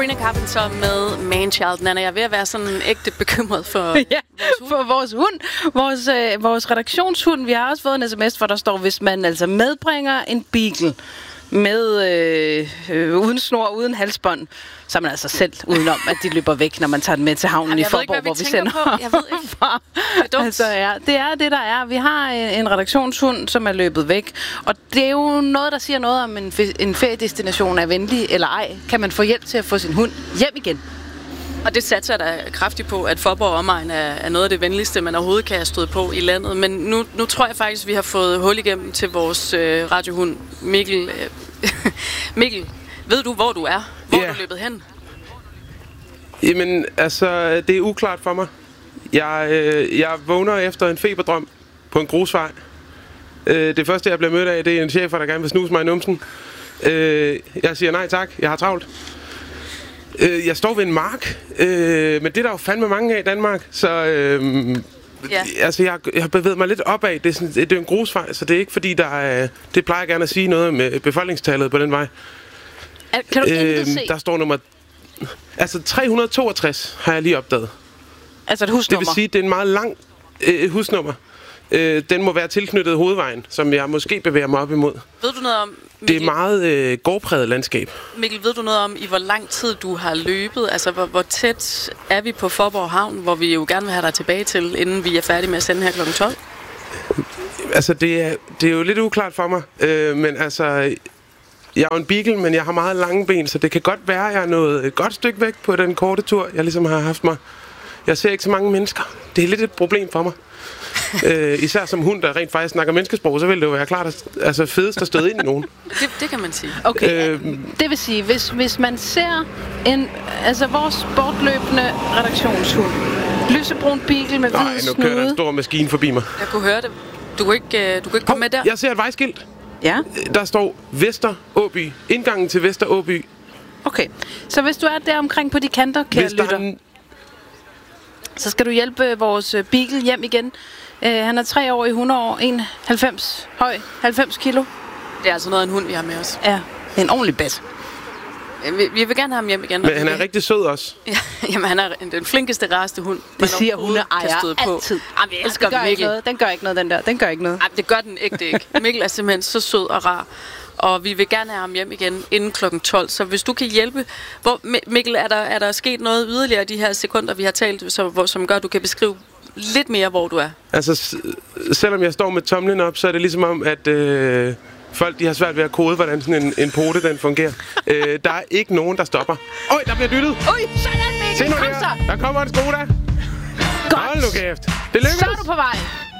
Sabrina Carpenter med Manchild. Nana, jeg er ved at være sådan ægte bekymret for for vores hund. Vores redaktionshund. Vi har også fået en sms, hvor der står, hvis man altså medbringer en beagle med uden snor, uden halsbånd, så er man altså selv udenom, at de løber væk, når man tager den med til havnen i Faaborg, hvor vi sender. Jeg ved ikke. Det er dumt. Altså, ja, det er det, der er. Vi har en redaktionshund, som er løbet væk, og det er jo noget, der siger noget om en feriedestination er venlig eller ej. Kan man få hjælp til at få sin hund hjem igen? Og det satser der kraftigt på, at Faaborg omegn er noget af det venligste, man overhovedet kan støde på i landet. Men nu tror jeg faktisk, vi har fået hul igennem til vores radiohund, Mikkel. Mikkel, ved du, hvor du er? Hvor er du løbet hen? Jamen, altså, det er uklart for mig. Jeg vågner efter en feberdrøm på en grusvej. Det første, jeg bliver mødt af, det er en chef, der gerne vil snuse mig i numsen. Jeg siger nej tak, jeg har travlt. Jeg står ved en mark, men det er der jo fandme mange af i Danmark, så altså jeg har bevæget mig lidt opad. Det er en grusvej, så det er ikke fordi, det plejer gerne at sige noget med befolkningstallet på den vej. Kan du se? Der står nummer... Altså 362 har jeg lige opdaget. Altså et husnummer? Det vil sige, det er en meget lang husnummer. Den må være tilknyttet hovedvejen, som jeg måske bevæger mig op imod. Ved du noget om... Mikkel, det er meget gårdpræget landskab. Mikkel, ved du noget om, i hvor lang tid du har løbet? Altså, hvor tæt er vi på Faaborg Havn, hvor vi jo gerne vil have dig tilbage til, inden vi er færdige med at sende her kl. 12? Altså, det er jo lidt uklart for mig. Men altså, jeg er jo en beagle, men jeg har meget lange ben, så det kan godt være, at jeg er nået et godt stykke væk på den korte tur, jeg ligesom har haft mig. Jeg ser ikke så mange mennesker. Det er lidt et problem for mig. Især som hund, der rent faktisk snakker menneskesprog, så vil det jo være klart, altså fedest at støde ind i nogen. Det kan man sige. Okay, det vil sige, hvis man ser vores bortløbende redaktionshund, lysebrun beagle med hvid snude. Nu kører der en stor maskine forbi mig. Jeg kunne høre det. Du kunne ikke komme med der. Jeg ser et vejskilt. Ja. Der står Vester Åby. Indgangen til Vester Åby. Okay, så hvis du er der omkring på de kanter, kære lytter, så skal du hjælpe vores beagle hjem igen. Han er 3 år i 100 år, 91 høj, 90 kilo. Det er altså noget af en hund, vi har med os. Ja, en ordentlig bat. Vi vil gerne have ham hjem igen. Men han er rigtig sød også. Ja, jamen, han er den flinkeste rareste hund. Det siger hundeejer altid. Jamen, jeg elsker Mikkel. Den gør ikke noget, den der. Den gør ikke noget. Jamen, det gør den ægte ikke. Mikkel er simpelthen så sød og rar. Og vi vil gerne have ham hjem igen inden kl. 12. Så hvis du kan hjælpe... Mikkel, er der sket noget yderligere de her sekunder, vi har talt, som gør, at du kan beskrive lidt mere, hvor du er? Altså, selvom jeg står med tomlen op, så er det ligesom om, at folk de har svært ved at kode, hvordan sådan en pote den fungerer. Der er ikke nogen, der stopper. Øj, der bliver dyttet! Oj, sådan Mikkel! Se nu Kom så! der kommer en Skoda! Godt! Hold nu kæft! Det lykkes! Så er du på vej!